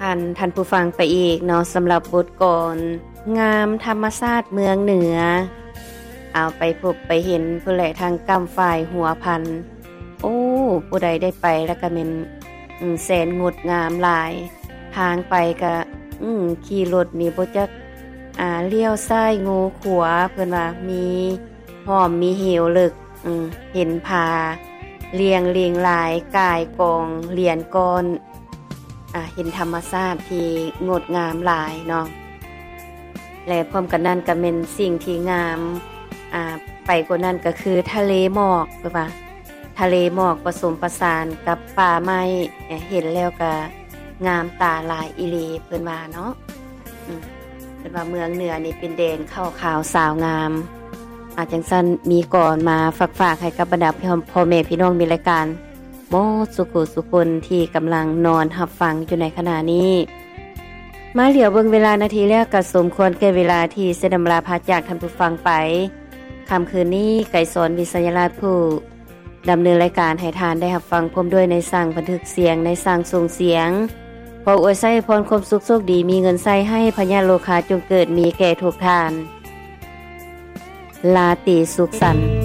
ท่านผู้ฟังไปอีกเนาะสำหรับบทกลอนงามธรรมชาติเมืองเหนือเอาไปพบไปเห็นผู้แลทางกำฝ่ายหัวพันโอ้ผู้ใดได้ไปแล้วก็แม่นแสนงดงามหลายทางไปก็ขี่รถนี่บ่จักเลี้ยวซ้ายงูขวาเพิ่นว่ามีหอมมีเหวลึกเห็นผาเรียงหลายกายกองเหรียญก้อนเห็นธรรมชาติที่งดงามหลายเนาะและพร้อมกันนั้นก็เป็นสิ่งที่งามไปกว่านั้นก็คือทะเลหมอกว่าทะเลหมอกผสมประสานกับป่าไม้เห็นแล้วก็งามตาหลายอีหลีเพิ่นว่าเนาะเพิ่นว่าเมืองเหนือนี่เป็นแดนข้าวขาวสาวงามจังซั่นมีก่อนมาฝากให้กับบรรดาพ่อแม่พี่น้องมีรายการหมดสุขสุคนที่กำลังนอนรับฟังอยู่ในขณะนี้มาเหลียวเบิ่งเวลานาทีแล้วก็สมควรแก่เวลาที่เสดำลาพาจากท่านผู้ฟังไปค่ำคืนนี้ไก่สอนวิทยาราชผู้ดำเนินรายการให้ทานได้รับฟังพร้อมด้วยในสั่งบันทึกเสียงในสั่งส่งเสียงขออวยไส้พรความสุขโชคดีมีเงินใช้ให้พญาโลคาจงเกิดมีแก่ทุกท่านลาตรีสุขสันต์